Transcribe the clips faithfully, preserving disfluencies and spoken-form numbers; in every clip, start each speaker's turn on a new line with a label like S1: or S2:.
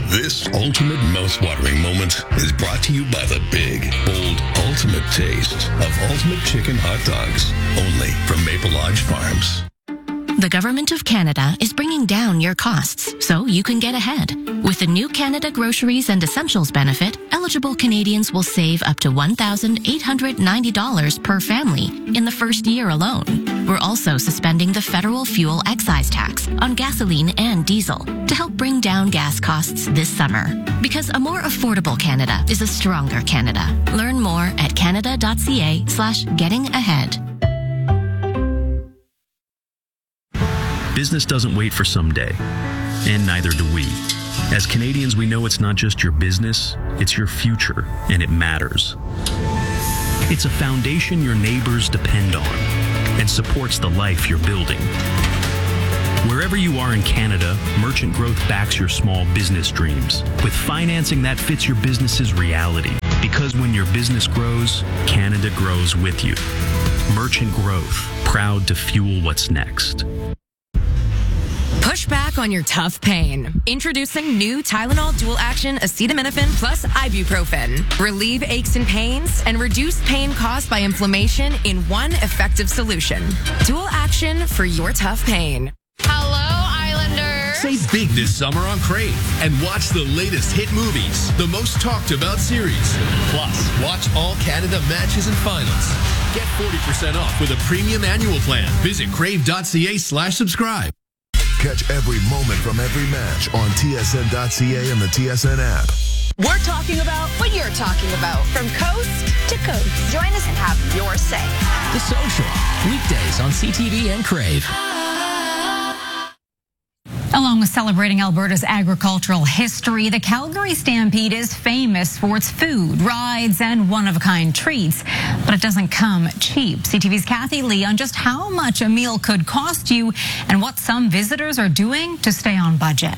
S1: This ultimate mouth-watering moment is brought to you by the big, bold, ultimate taste of Ultimate Chicken Hot Dogs. Only from Maple Lodge Farms.
S2: The Government of Canada is bringing down your costs so you can get ahead. With the new Canada Groceries and Essentials benefit, eligible Canadians will save up to one thousand eight hundred ninety dollars per family in the first year alone. We're also suspending the federal fuel excise tax on gasoline and diesel to help bring down gas costs this summer. Because a more affordable Canada is a stronger Canada. Learn more at canada.ca slash getting ahead.
S3: Business doesn't wait for someday, and neither do we. As Canadians, we know it's not just your business, it's your future, and it matters. It's a foundation your neighbors depend on and supports the life you're building. Wherever you are in Canada, Merchant Growth backs your small business dreams with financing that fits your business's reality. Because when your business grows, Canada grows with you. Merchant Growth, proud to fuel what's next.
S4: Push back on your tough pain. Introducing new Tylenol Dual Action Acetaminophen plus Ibuprofen. Relieve aches and pains and reduce pain caused by inflammation in one effective solution. Dual Action for your tough pain.
S5: Hello, Islanders.
S6: Save big this summer on Crave and watch the latest hit movies, the most talked about series. Plus, watch all Canada matches and finals. Get forty percent off with a premium annual plan. Visit crave.ca slash subscribe.
S7: Catch every moment from every match on T S N dot C A and the T S N app.
S5: We're talking about what you're talking about. From coast to coast. Join us and have your say.
S8: The Social. Weekdays on C T V and Crave.
S9: Along with celebrating Alberta's agricultural history, the Calgary Stampede is famous for its food, rides, and one-of-a-kind treats. But it doesn't come cheap. C T V's Kathy Lee on just how much a meal could cost you and what some visitors are doing to stay on budget.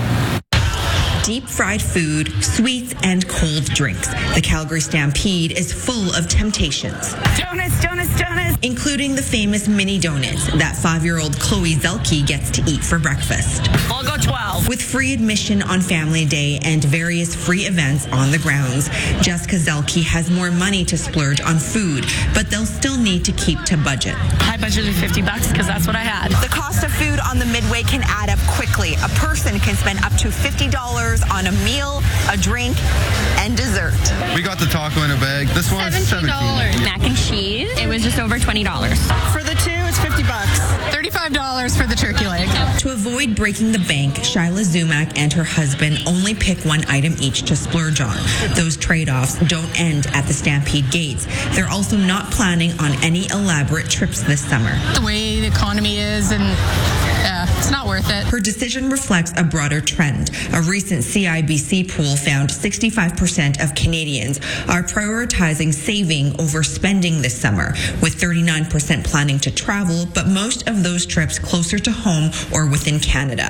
S10: Deep fried food, sweets, and cold drinks. The Calgary Stampede is full of temptations.
S5: Donuts, donuts, donuts.
S10: Including the famous mini donuts that five-year-old Chloe Zelke gets to eat for breakfast.
S5: I'll go twelve.
S10: With free admission on Family Day and various free events on the grounds, Jessica Zelke has more money to splurge on food, but they'll still need to keep to budget.
S5: I budgeted fifty bucks because that's what I had.
S11: The cost of food on the Midway can add up quickly. A person can spend up to fifty dollars on a meal, a drink, and dessert.
S12: We got the taco in a bag. This one's seventeen dollars.
S13: Mac and cheese, it was just over twenty dollars.
S11: For the two, it's fifty bucks.
S5: thirty-five dollars for the turkey leg.
S10: To avoid breaking the bank, Shyla Zumak and her husband only pick one item each to splurge on. Those trade-offs don't end at the Stampede gates. They're also not planning on any elaborate trips this summer.
S5: The way the economy is, and uh, it's not worth it.
S10: Her decision reflects a broader trend. A recent C I B C poll found sixty-five percent of Canadians are prioritizing saving over spending this summer, with thirty-nine percent planning to travel, but most of those trips closer to home or within Canada.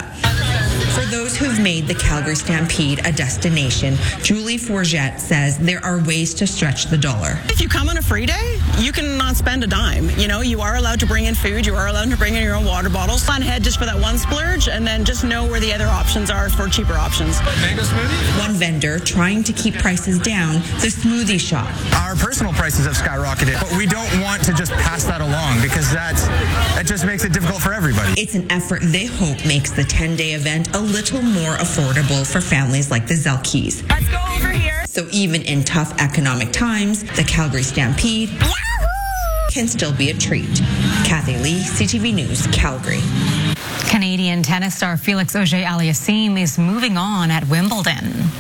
S10: For those who've made the Calgary Stampede a destination, Julie Forget says there are ways to stretch the dollar.
S11: If you come on a free day, you cannot spend a dime. You know, you are allowed to bring in food, you are allowed to bring in your own water bottles. Plan ahead just for that one splurge, and then just know where the other options are for cheaper options.
S12: Mango smoothie?
S10: One vendor trying to keep prices down, the smoothie shop.
S14: Our personal prices have skyrocketed, but we don't want to just pass that along because that's, that just makes it difficult for everybody.
S10: It's an effort they hope makes the ten-day event a little more affordable for families like the Zelkes.
S11: Let's go over here.
S10: So even in tough economic times, the Calgary Stampede Yahoo! Can still be a treat. Kathy Lee, C T V News, Calgary.
S9: Canadian tennis star Felix Auger-Aliassime is moving on at Wimbledon.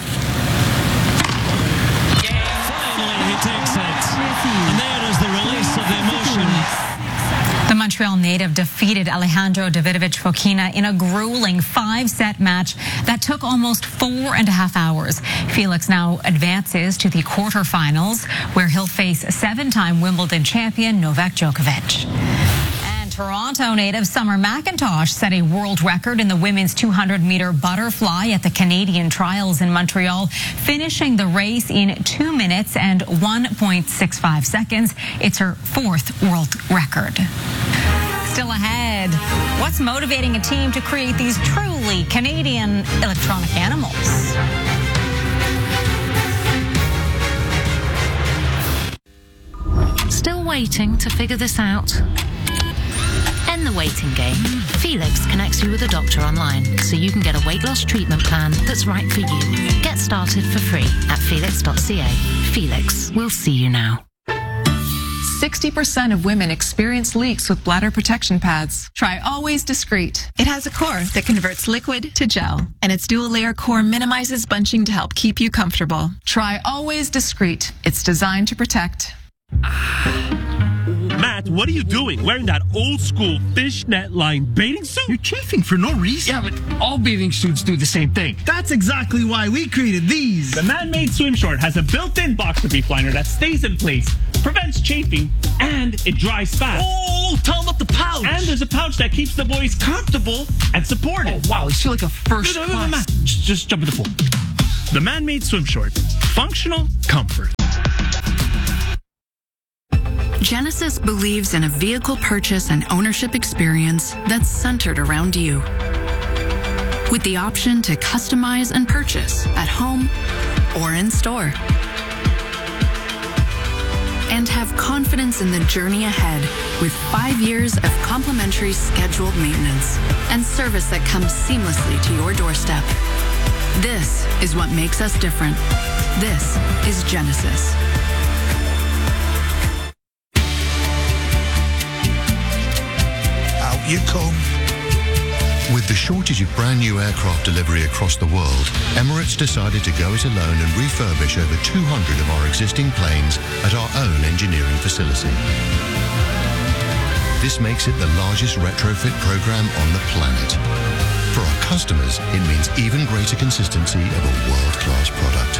S15: Finally, he takes it. And there is the release of the emotion.
S9: The Montreal native defeated Alejandro Davidovich Fokina in a grueling five-set match that took almost four and a half hours. Felix now advances to the quarterfinals, where he'll face seven-time Wimbledon champion Novak Djokovic. Toronto native Summer McIntosh set a world record in the women's two hundred meter butterfly at the Canadian Trials in Montreal, finishing the race in two minutes and one point six five seconds. It's her fourth world record. Still ahead, what's motivating a team to create these truly Canadian electronic animals?
S2: waiting to figure this out? End the waiting game. Felix connects you with a doctor online so you can get a weight loss treatment plan that's right for you. Get started for free at felix dot c a. Felix, we'll see you now.
S16: sixty percent of women experience leaks with bladder protection pads. Try Always Discreet. It has a core that converts liquid to gel, and its dual-layer core minimizes bunching to help keep you comfortable. Try Always Discreet. It's designed to protect.
S17: Matt, what are you doing wearing that old school fishnet line bathing suit?
S18: You're chafing for no reason.
S19: Yeah, but all bathing suits do the same thing.
S18: That's exactly why we created these.
S17: The man-made swim short has a built-in boxer brief liner that stays in place, prevents chafing, and it dries fast.
S19: Oh, tell them about the pouch.
S17: And there's a pouch that keeps the boys comfortable and supported.
S19: Oh, wow, you feel like a first
S17: no, no, no,
S19: class.
S17: Matt, just, just jump in the pool. The man-made swim short. Functional comfort.
S20: Genesis believes in a vehicle purchase and ownership experience that's centered around you. With the option to customize and purchase at home or in store. And have confidence in the journey ahead with five years of complimentary scheduled maintenance and service that comes seamlessly to your doorstep. This is what makes us different. This is Genesis.
S7: You come. With the shortage of brand new aircraft delivery across the world, Emirates decided to go it alone and refurbish over two hundred of our existing planes at our own engineering facility. This makes it the largest retrofit program on the planet. For our customers, it means even greater consistency of a world-class product.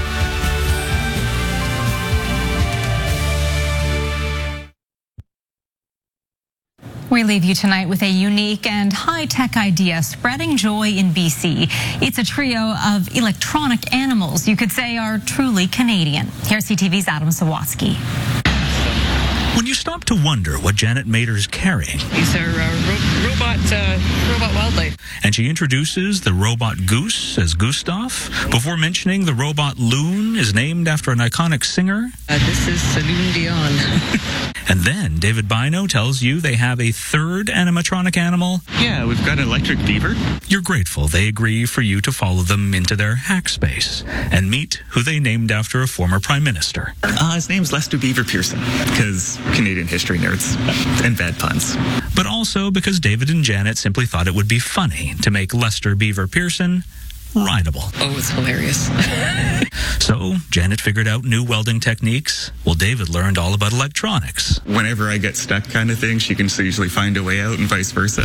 S9: We leave you tonight with a unique and high-tech idea spreading joy in B C. It's a trio of electronic animals you could say are truly Canadian. Here's C T V's Adam Sawatsky.
S3: When you stop to wonder what Janet Mader's carrying,
S21: these are uh, ro- robot uh, robot wildlife.
S3: And she introduces the robot goose as Gustav before mentioning the robot loon is named after an iconic singer.
S21: Uh, this is Celine Dion.
S3: And then David Bino tells you they have a third animatronic animal.
S12: Yeah, we've got an electric beaver.
S3: You're grateful they agree for you to follow them into their hack space and meet who they named after a former prime minister.
S12: Uh, his name's Lester Beaver Pearson, because Canadian history nerds and bad puns.
S3: But also because David and Janet simply thought it would be funny to make Lester Beaver Pearson rideable.
S21: Oh, it's hilarious.
S3: So Janet figured out new welding techniques, while David learned all about electronics.
S12: Whenever I get stuck kind of thing, she can usually find a way out and vice versa.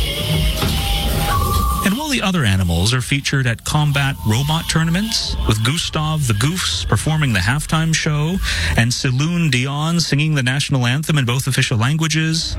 S3: And while the other animals are featured at combat robot tournaments, with Gustav the Goose performing the halftime show and Celine Dion singing the national anthem in both official languages,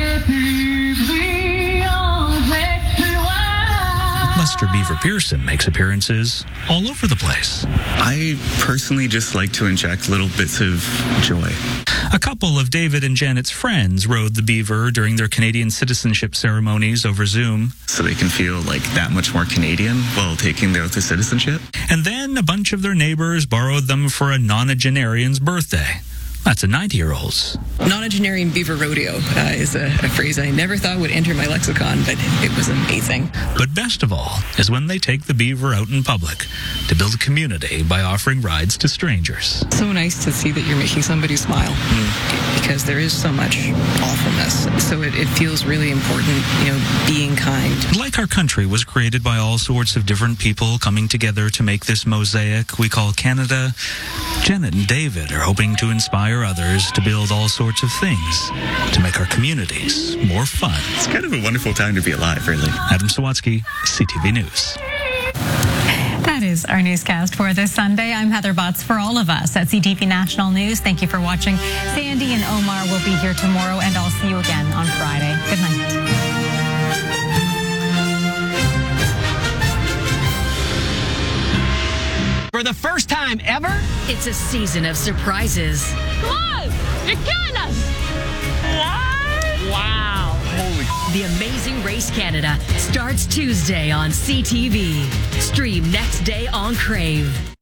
S3: Lester Beaver Pearson makes appearances all over the place.
S12: I personally just like to inject little bits of joy.
S3: A couple of David and Janet's friends rode the Beaver during their Canadian citizenship ceremonies over Zoom.
S12: So they can feel like that much more Canadian while taking their oath of citizenship.
S3: And then a bunch of their neighbors borrowed them for a nonagenarian's birthday. That's a ninety-year-old's.
S21: Nonagenarian beaver rodeo uh, is a, a phrase I never thought would enter my lexicon, but it was amazing.
S3: But best of all is when they take the beaver out in public to build a community by offering rides to strangers.
S21: So nice to see that you're making somebody smile, mm. because there is so much awfulness. So it, it feels really important, you know, being kind.
S3: Like Our Country was created by all sorts of different people coming together to make this mosaic we call Canada, Janet and David are hoping to inspire others to build all sorts of things to make our communities more fun.
S12: It's kind of a wonderful time to be alive, really.
S3: Adam Sawatsky, C T V News.
S9: That is our newscast for this Sunday. I'm Heather Butts for all of us at C T V National News. Thank you for watching. Sandy and Omar will be here tomorrow, and I'll see you again on Friday. Good night.
S19: For the first time ever,
S4: it's a season of surprises.
S5: Come on! You're killing us!
S19: What? Wow. Holy.
S4: The Amazing Race Canada starts Tuesday on C T V. Stream next day on Crave.